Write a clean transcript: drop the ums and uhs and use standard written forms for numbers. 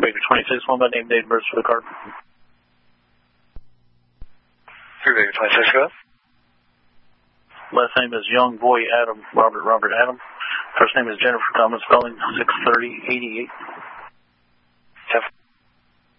Baker 26, one by name, date of birth for the card. 3 Baker 26, go ahead. Last name is Young Boy Adam, Robert Adam. First name is Jennifer Thomas Spelling, 630-88.